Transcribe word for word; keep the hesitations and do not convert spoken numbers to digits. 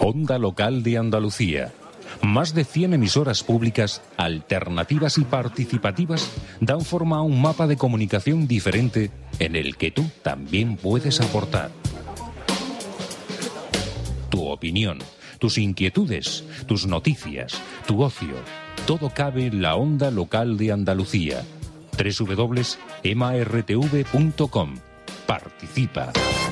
Onda Local de Andalucía. Más de cien emisoras públicas, alternativas y participativas dan forma a un mapa de comunicación diferente en el que tú también puedes aportar. Tu opinión, tus inquietudes, tus noticias, tu ocio, todo cabe en la Onda Local de Andalucía. doble u doble u doble u punto m a r t v punto com. Participa.